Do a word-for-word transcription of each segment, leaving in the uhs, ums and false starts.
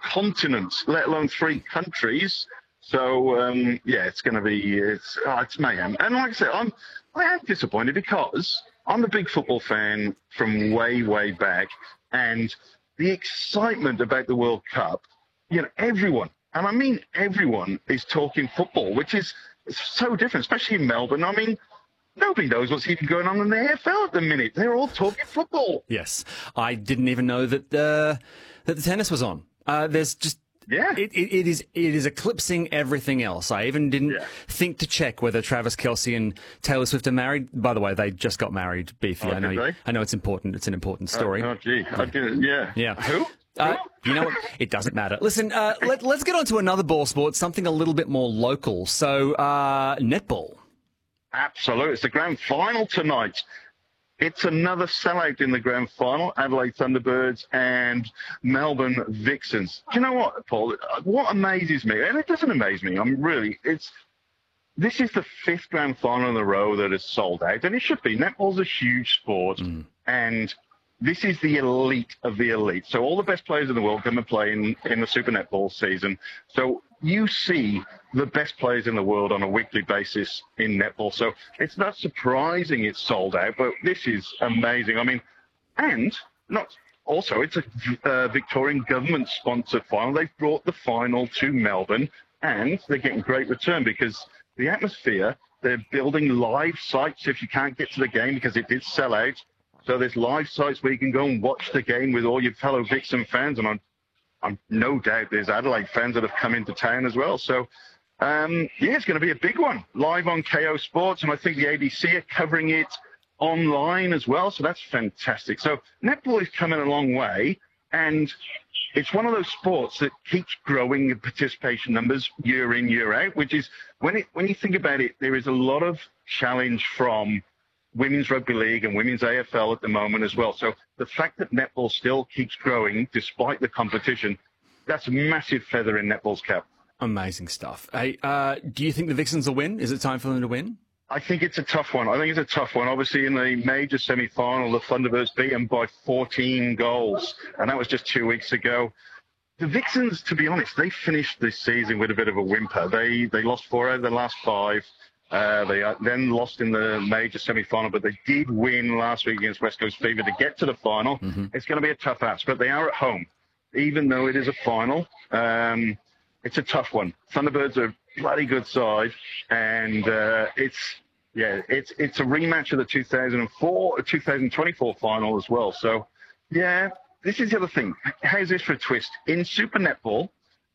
continents, let alone three countries. So, um, yeah, it's going to be, it's, oh, it's mayhem. And like I said, I'm, I am disappointed because I'm a big football fan from way, way back. And the excitement about the World Cup, you know, everyone, and I mean everyone, is talking football, which is so different, especially in Melbourne. I mean, nobody knows what's even going on in the A F L at the minute. They're all talking football. Yes. I didn't even know that, uh, that the tennis was on. Uh, there's just... Yeah, it, it, it is it is eclipsing everything else. I even didn't yeah. think to check whether Travis Kelce and Taylor Swift are married. By the way, they just got married. Beefy, oh, I know. You, I know it's important. It's an important story. Oh, oh gee, I didn't. Yeah, yeah. Who? Uh, you know what? It doesn't matter. Listen, uh, let, let's get on to another ball sport, something a little bit more local. So, uh, netball. Absolutely, it's the grand final tonight. It's another sellout in the grand final, Adelaide Thunderbirds and Melbourne Vixens. Do you know what, Paul? What amazes me, and it doesn't amaze me, I'm really, it's, this is the fifth grand final in a row that is sold out, and it should be. Netball's a huge sport, mm. and this is the elite of the elite. So all the best players in the world come and play in, in the Super Netball season. So you see the best players in the world on a weekly basis in netball. So it's not surprising it's sold out, but this is amazing. I mean, and not also, it's a uh, Victorian government-sponsored final. They've brought the final to Melbourne, and they're getting great return because the atmosphere, they're building live sites if you can't get to the game because it did sell out. So there's live sites where you can go and watch the game with all your fellow Vixen fans, and I'm, I'm no doubt there's Adelaide fans that have come into town as well. So, um, yeah, it's going to be a big one, live on K O Sports, and I think the A B C are covering it online as well, so that's fantastic. So netball is coming a long way, and it's one of those sports that keeps growing in participation numbers year in, year out, which is, when it when you think about it, there is a lot of challenge from Women's Rugby League and Women's A F L at the moment as well. So the fact that netball still keeps growing despite the competition, that's a massive feather in netball's cap. Amazing stuff. Hey, uh, do you think the Vixens will win? Is it time for them to win? I think it's a tough one. I think it's a tough one. Obviously, in the major semi-final, the Thunderbirds beat them by fourteen goals, and that was just two weeks ago. The Vixens, to be honest, they finished this season with a bit of a whimper. They they lost four out of the last five. Uh, they then lost in the major semi-final, but they did win last week against West Coast Fever to get to the final. Mm-hmm. It's going to be a tough ask, but they are at home. Even though it is a final, um, it's a tough one. Thunderbirds are a bloody good side, and uh, it's yeah, it's it's a rematch of the two thousand four, two thousand twenty-four final as well. So, yeah, this is the other thing. How's this for a twist? In Super Netball,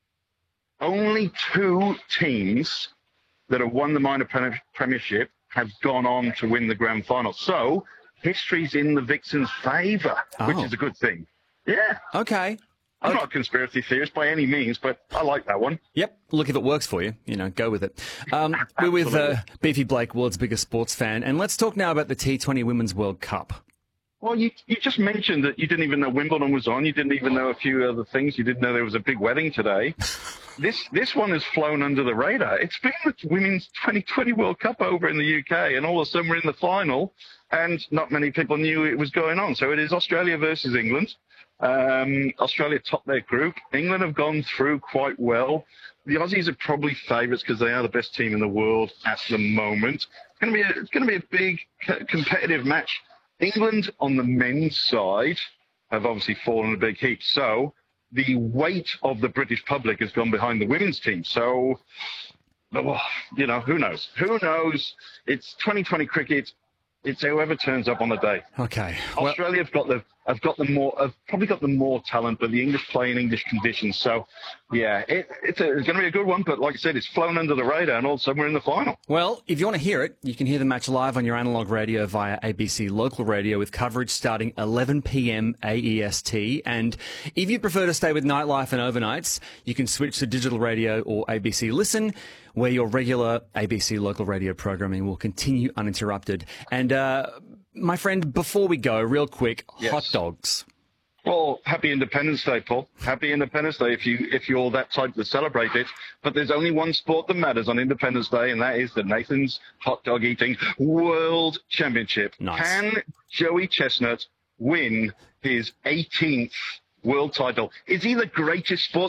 only two teams that have won the minor premiership have gone on to win the grand final. So history's in the Vixens' favour, oh. which is a good thing. Yeah. Okay. I'm okay. not a conspiracy theorist by any means, but I like that one. Yep. Look, if it works for you, you know, go with it. Um, we're with uh, Beefy Blake, world's biggest sports fan, and let's talk now about the T twenty Women's World Cup. Well, you you just mentioned that you didn't even know Wimbledon was on. You didn't even know a few other things. You didn't know there was a big wedding today. This this one has flown under the radar. It's been the Women's twenty twenty World Cup over in the U K, and all of a sudden we're in the final, and not many people knew it was going on. So it is Australia versus England. Um, Australia topped their group. England have gone through quite well. The Aussies are probably favourites because they are the best team in the world at the moment. It's going to be a, it's going to be a big competitive match. England on the men's side have obviously fallen a big heap. So the weight of the British public has gone behind the women's team. So, oh, you know, who knows? Who knows? It's twenty twenty cricket. It's whoever turns up on the day. Okay. Australia have got the have got the more have probably got the more talent, but the English play in English conditions. So, yeah, it, it's, a, it's going to be a good one. But like I said, it's flown under the radar, and all of a sudden we're in the final. Well, if you want to hear it, you can hear the match live on your analog radio via A B C Local Radio with coverage starting eleven p.m. A E S T. And if you prefer to stay with nightlife and overnights, you can switch to digital radio or A B C Listen, where your regular A B C Local Radio programming will continue uninterrupted. And, uh, my friend, before we go, real quick, yes. hot dogs. Well, happy Independence Day, Paul. Happy Independence Day if, you, if you're that type to celebrate it. But there's only one sport that matters on Independence Day, and that is the Nathan's Hot Dog Eating World Championship. Nice. Can Joey Chestnut win his eighteenth world title? Is he the greatest sports